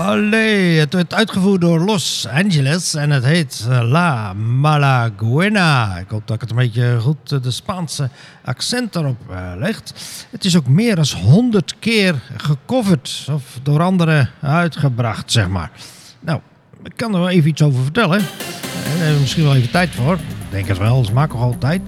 Allee, het werd uitgevoerd door Los Angeles en het heet La Malaguena. Ik hoop dat ik het een beetje goed de Spaanse accent erop legt. Het is ook meer dan 100 keer gecoverd of door anderen uitgebracht, zeg maar. Nou, ik kan er wel even iets over vertellen. Daar hebben we misschien wel even tijd voor. Ik denk het wel, ze maken nog altijd.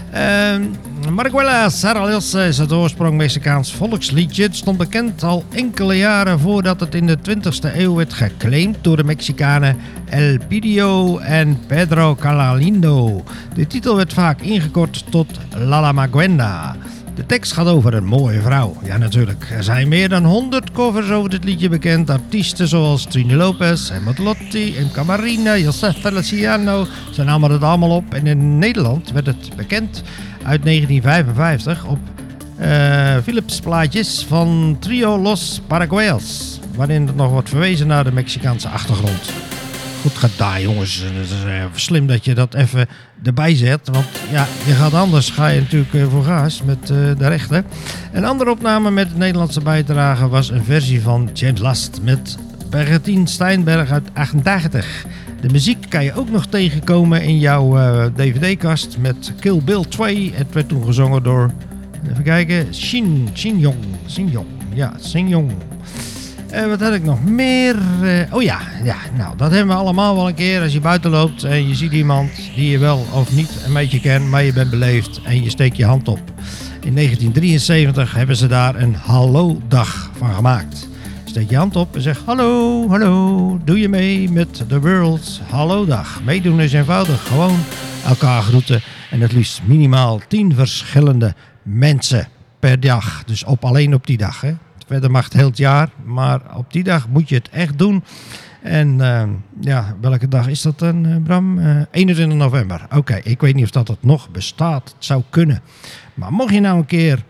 Marihuela Saraliosa is het oorsprong Mexicaans volksliedje. Het stond bekend al enkele jaren voordat het in de 20e eeuw werd geclaimd door de Mexicanen El Pidio en Pedro Calalindo. De titel werd vaak ingekort tot La Lamaguenda. De tekst gaat over een mooie vrouw. Ja, natuurlijk. Er zijn meer dan 100 covers over dit liedje bekend. Artiesten zoals Trini Lopez, Emma Lotti, M. Marina, Josef Feliciano. Ze namen het allemaal op. En in Nederland werd het bekend uit 1955 op Philips plaatjes van Trio Los Paraguayos. Waarin er nog wordt verwezen naar de Mexicaanse achtergrond. Goed gedaan, jongens. Het is slim dat je dat even erbij zet. Want ja, anders ga je natuurlijk voor gaas met de rechten. Een andere opname met de Nederlandse bijdrage was een versie van James Last met Bertien Steinberg uit 88. De muziek kan je ook nog tegenkomen in jouw dvd-kast met Kill Bill 2. Het werd toen gezongen door, even kijken, Shin Yong. Ja, Shin Yong. Wat had ik nog meer? Nou, dat hebben we allemaal wel een keer. Als je buiten loopt en je ziet iemand die je wel of niet een beetje kent, maar je bent beleefd en je steekt je hand op. In 1973 hebben ze daar een hallo-dag van gemaakt. Steek je hand op en zeg hallo, doe je mee met de World's Hallo-dag. Meedoen is eenvoudig, gewoon elkaar groeten en het liefst minimaal 10 verschillende mensen per dag. Dus alleen op die dag, hè. Verder mag het heel het jaar, maar op die dag moet je het echt doen. En welke dag is dat dan, Bram? 21 november. Oké, ik weet niet of dat nog bestaat. Het zou kunnen. Maar mocht je nou een keer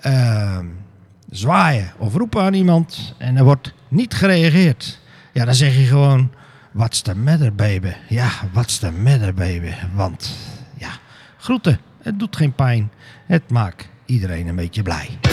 zwaaien of roepen aan iemand en er wordt niet gereageerd, ja, dan zeg je gewoon, what's the matter, baby? Ja, what's the matter, baby? Want, ja, groeten. Het doet geen pijn. Het maakt iedereen een beetje blij.